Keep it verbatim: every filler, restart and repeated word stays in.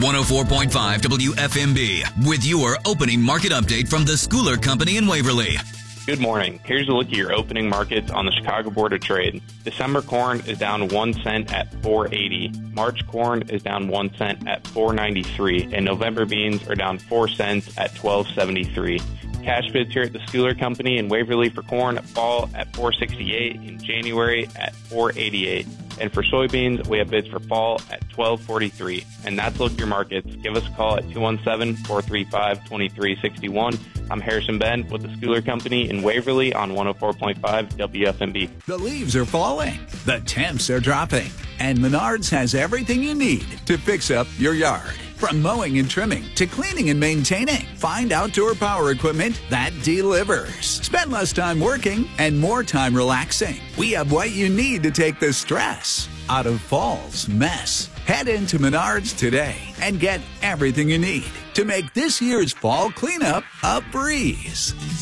one oh four point five W F M B with your opening market update from the Schooler Company in Waverly. Good morning. Here's a look at your opening markets on the Chicago Board of Trade. December corn is down one cent at four eighty. March corn is down one cent at four ninety-three. And November beans are down four cents at twelve seventy-three. Cash bids here at the Schooler Company in Waverly for corn fall at four sixty-eight, in January at four eighty-eight. And for soybeans, we have bids for fall at twelve forty-three. And that's Look Your Markets. Give us a call at two one seven, four three five, two three six one. I'm Harrison Ben with the Schooler Company in Waverly on one oh four point five W F M B. The leaves are falling, the temps are dropping, and Menards has everything you need to fix up your yard. From mowing and trimming to cleaning and maintaining, find outdoor power equipment that delivers. Spend less time working and more time relaxing. We have what you need to take the stress out of fall's mess. Head into Menards today and get everything you need to make this year's fall cleanup a breeze.